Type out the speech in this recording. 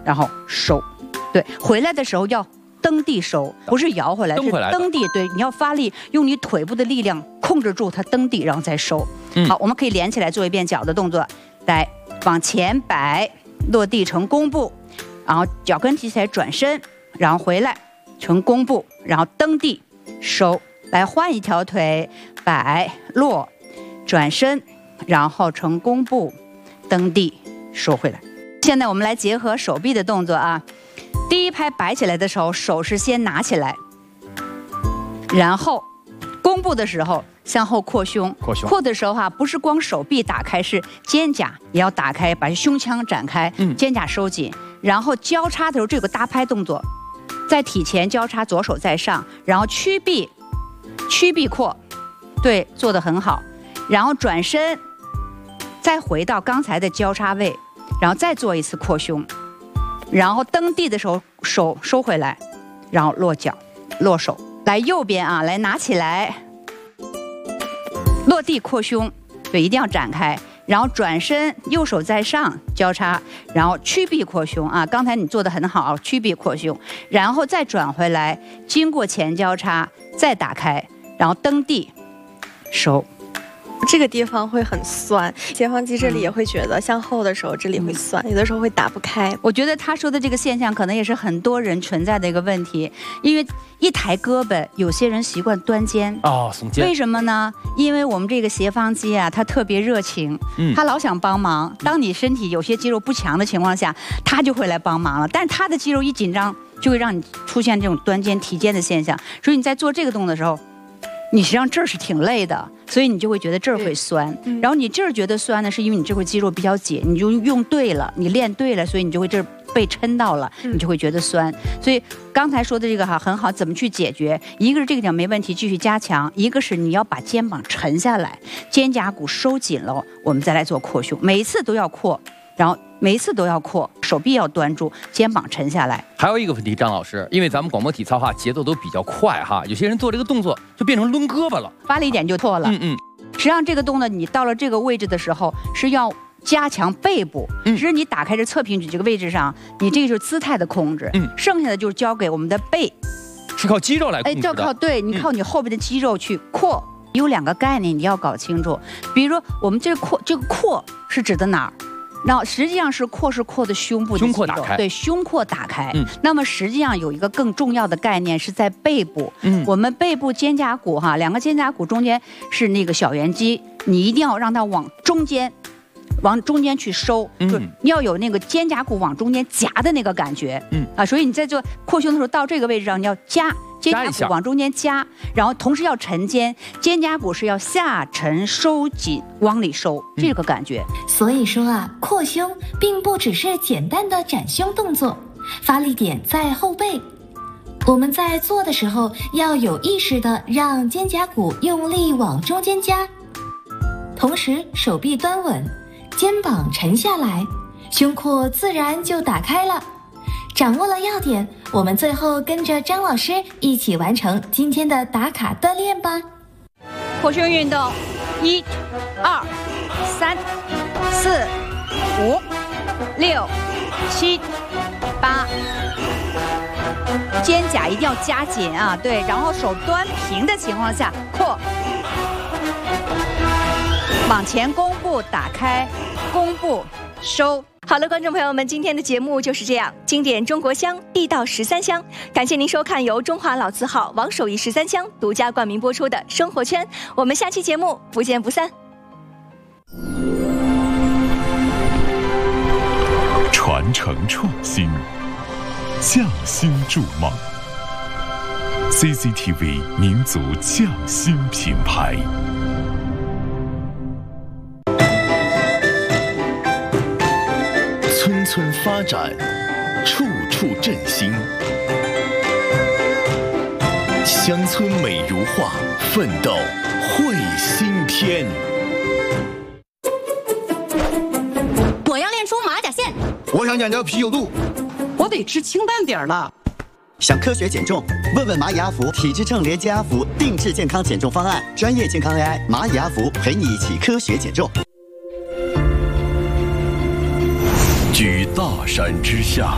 然后收。对，回来的时候要蹬地收，不是摇回来，是蹬地。对，你要发力，用你腿部的力量控制住它蹬地，然后再收。好，我们可以连起来做一遍脚的动作，来往前摆，落地成弓步，然后脚跟提起来转身，然后回来成弓步，然后蹬地收。来换一条腿，摆落转身，然后成弓步，蹬地收回来。现在我们来结合手臂的动作啊。第一拍摆起来的时候，手是先拿起来，然后弓步的时候向后扩胸。扩的时候不是光手臂打开，是肩胛也要打开，把胸腔展开，肩胛收紧。然后交叉的时候，这个搭拍动作，在体前交叉，左手在上，然后屈臂扩，对，做得很好。然后转身，再回到刚才的交叉位，然后再做一次扩胸。然后蹬地的时候，手收回来，然后落脚，落手。来右边啊，来拿起来，落地扩胸，对，一定要展开。然后转身，右手在上，交叉，然后屈臂扩胸啊。刚才你做得很好，屈臂扩胸，然后再转回来，经过前交叉，再打开，然后蹬地，收。 这个地方会很酸，前方肌这里也会觉得向后的时候这里会酸，有的时候会打不开。 我觉得他说的这个现象可能也是很多人存在的一个问题，因为一抬胳膊，有些人习惯端肩耸肩。 为什么呢？因为我们这个斜方肌啊，它特别热情，它老想帮忙。当你身体有些肌肉不强的情况下，它就会来帮忙了。但是它的肌肉一紧张，就会让你出现这种端肩提肩的现象。所以你在做这个动作的时候，你实际上这儿是挺累的，所以你就会觉得这儿会酸。然后你这儿觉得酸呢，是因为你这块肌肉比较紧，你就用对了，你练对了，所以你就会这儿被抻到了，你就会觉得酸。所以刚才说的这个很好，怎么去解决？一个是这个点没问题，继续加强；一个是你要把肩膀沉下来，肩胛骨收紧了，我们再来做扩胸，每一次都要扩。然后每一次都要扩，手臂要端住，肩膀沉下来。 还有一个问题，张老师，因为咱们广播体操节奏都比较快有些人做这个动作就变成抡胳膊了， 发力点就错了。实际上这个动作你到了这个位置的时候是要加强背部，只是你打开这侧平举这个位置上，你这个就是姿态的控制，剩下的就是交给我们的背， 是靠肌肉来控制的。 就靠你靠你后边的肌肉去扩。有两个概念你要搞清楚，比如说我们这个扩是指的哪儿？那实际上是扩的胸部的肌肉， 胸廓打开， 对，胸廓打开。那么实际上有一个更重要的概念是在背部。我们背部肩胛骨两个肩胛骨中间是那个小圆肌，你一定要让它往中间去收，就是你要有那个肩胛骨往中间夹的那个感觉。所以你在做扩胸的时候，到这个位置上你要夹。肩胛骨往中间夹，然后同时要沉肩，肩胛骨是要下沉收紧往里收，这个感觉。 所以说扩胸并不只是简单的展胸动作，发力点在后背。我们在做的时候要有意识的让肩胛骨用力往中间夹，同时手臂端稳，肩膀沉下来，胸廓自然就打开了。掌握了要点，我们最后跟着张老师一起完成今天的打卡锻炼吧。 扩胸运动，1、2、3、4、5、6、7、8，肩胛一定要夹紧对，然后手端平的情况下扩，往前弓步打开，弓步收。 好了，观众朋友们，今天的节目就是这样，经典中国香，地道13香。感谢您收看由中华老字号王守义13香独家冠名播出的《生活圈》，我们下期节目不见不散。 传承创新，匠心筑梦。CCTV 民族匠心品牌。村村发展，处处振兴。乡村美如画，奋斗绘新篇。 我要练出马甲线。 我想减掉啤酒肚。 我得吃清淡点了。 想科学减重？问问蚂蚁阿福体质秤连接阿福定制健康减重方案，专业健康 AI 蚂蚁阿福陪你一起科学减重。 居大山之下。